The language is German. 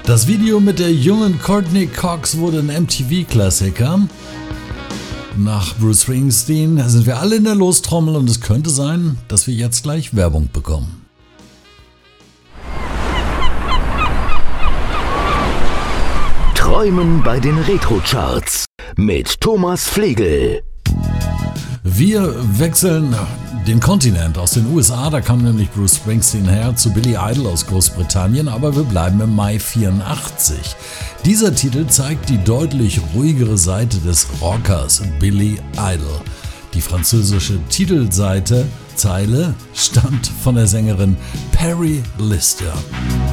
Das Video mit der jungen Courtney Cox wurde ein MTV-Klassiker. Nach Bruce Springsteen sind wir alle in der Lostrommel und es könnte sein, dass wir jetzt gleich Werbung bekommen. Träumen bei den Retro-Charts mit Thomas Flegel. Wir wechseln den Kontinent aus den USA, da kam nämlich Bruce Springsteen her, zu Billy Idol aus Großbritannien, aber wir bleiben im Mai 84. Dieser Titel zeigt die deutlich ruhigere Seite des Rockers Billy Idol. Die französische Titelzeile stammt von der Sängerin Perry Lister.